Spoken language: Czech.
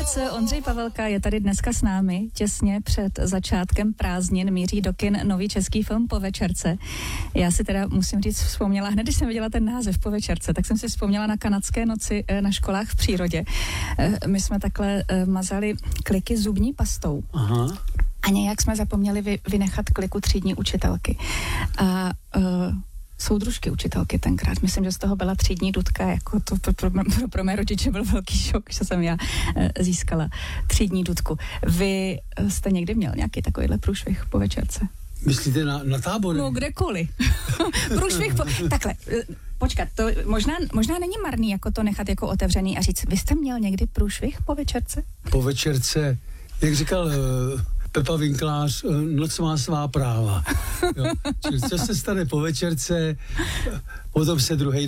Herec Ondřej Pavelka je tady dneska s námi. Těsně před začátkem prázdnin míří do kin nový český film Po večerce. Já si teda musím říct, vzpomněla, hned když jsem viděla ten název Po večerce, tak jsem si vzpomněla na kanadské noci na školách v přírodě. My jsme takhle mazali kliky zubní pastou. Aha. A nějak jsme zapomněli vynechat kliku třídní učitelky. A soudružky učitelky tenkrát. Myslím, že z toho byla třídní Dudka, jako to pro mé rodiče byl velký šok, že jsem já získala třídní Dudku. Vy jste někdy měl nějaký takovýhle průšvih po večerce? Myslíte na táboře? No, kdekoliv. Průšvih takhle, počkat, to možná není marný jako to nechat jako otevřený a říct, vy jste měl někdy průšvih po večerce? Po večerce, jak říkal Pepa Vinklář, noc má svá práva. Jo. Čili co se stane po večerce, potom se druhý